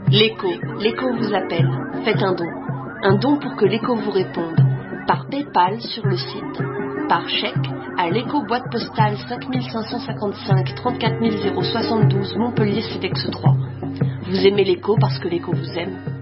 L'écho vous appelle. Faites un don. Un don pour que l'écho vous réponde. Par PayPal sur le site. Par chèque à l'écho boîte postale 5555 34 072 Montpellier CEDEX 3. Vous aimez l'écho parce que l'écho vous aime.